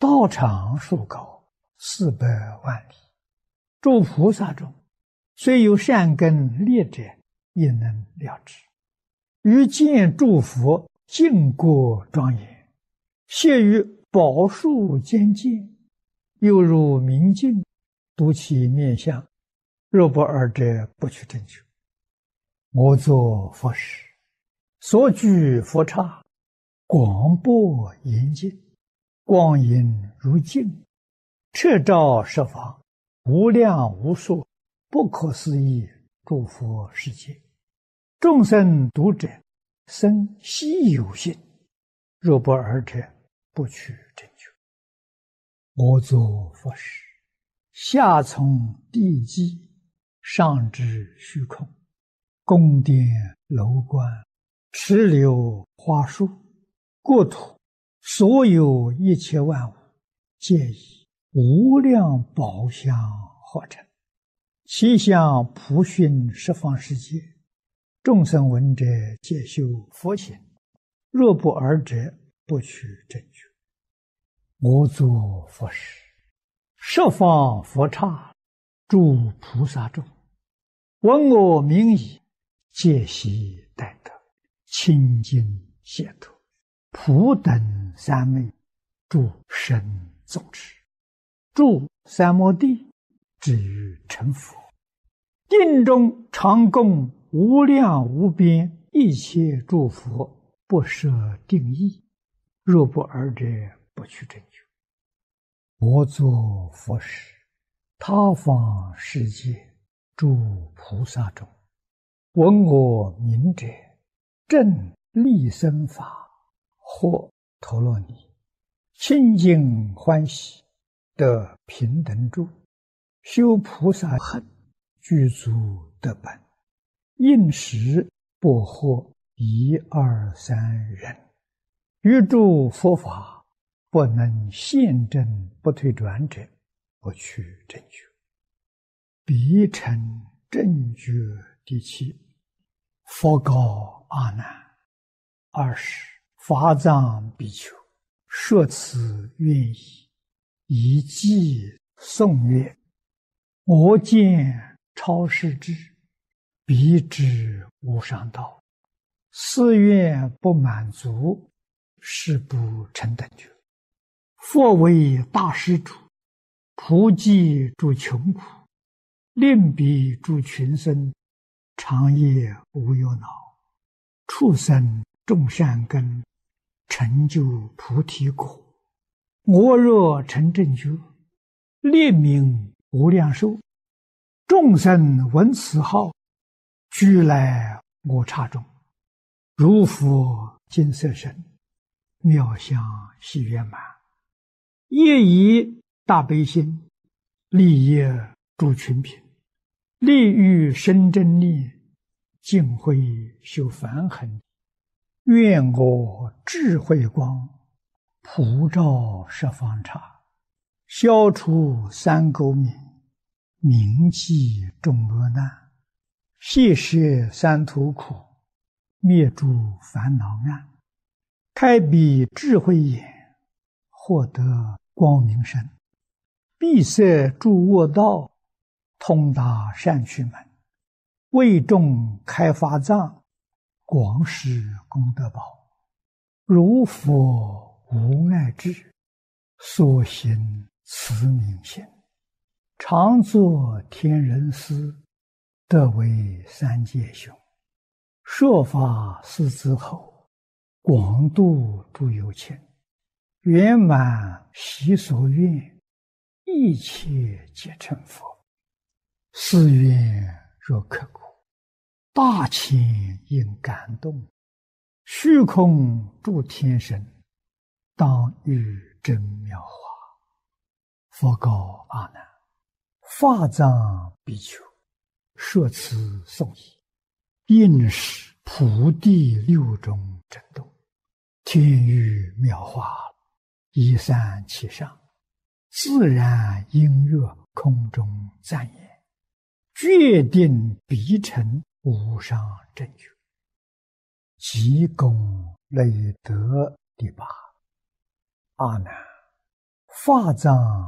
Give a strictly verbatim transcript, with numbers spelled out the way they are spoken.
道场数高四百万里，诸菩萨中，虽有善根劣者，也能了之。于见诸佛净国庄严，谢于宝树间见，犹如明镜，睹其面相。若不尔者，不取正觉。我作佛时，所居佛刹，广博严净，光影如镜，彻照十方，无量无数，不可思议诸佛世界。众生读者，生希有信。若不尔者，不取正觉。我作佛时，下从地基，上至虚空，宫殿楼观，池流花树，国土，所有一切万物，皆以无量宝相合成，其相普熏十方世界。众生闻者，皆修佛行。若不尔者，不取正觉。我作佛时，十方佛刹，诸菩萨众，闻我名已，皆悉待得，清净解脱，普等三昧，诸神众持，住三摩地，至于成佛。定中常供无量无边一切诸佛，不设定义。若不尔者，不取正觉。我作佛时，他方世界诸菩萨中，闻我名者，正利生法，或陀罗尼，清净欢喜，得平等住，修菩萨行，具足得本。应时不获一二三人，于诸佛法不能现证不退转者，不取正觉。彼成正觉第七。佛告阿难：二十法藏比丘，说此愿意，以偈颂曰：我见超世智，彼知无上道，誓愿不满足，誓不成等觉。佛为大施主，普济诸穷苦，令彼诸群生，长夜无忧恼，畜生种善根，成就菩提果。我若成正觉，列名无量寿，众生闻此号，俱来我刹中，如佛金色身，妙相喜圆满，业以大悲心，利益诸群品，利欲生真念，净慧修梵行。愿我智慧光，普照十方刹，消除三垢冥，明济众恶难，悉摄三途苦，灭诸烦恼暗，开彼智慧眼，获得光明身，闭塞诸恶道，通达善趣门，为众开法藏，广施功德宝。如佛无碍智，所行慈悯心，常作天人师，得为三界雄。说法四之后，广度诸有情，圆满习所愿，一切皆成佛。誓愿若刻骨，大千应感动，虚空诸天神，当遇真妙法。佛告阿难：法藏比丘，说此颂已，应是普地六种震动，天域妙法，一散其上，自然音乐空中赞言，决定必成无上正觉。即功累德第八。阿难， 法藏